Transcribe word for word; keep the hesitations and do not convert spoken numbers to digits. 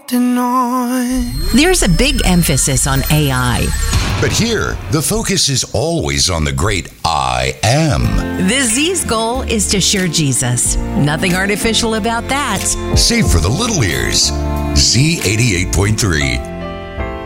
holding on. There's a big emphasis on A I. But here, the focus is always on the great I Am. The Z's goal is to share Jesus. Nothing artificial about that. Save for the little ears. Z eighty-eight point three.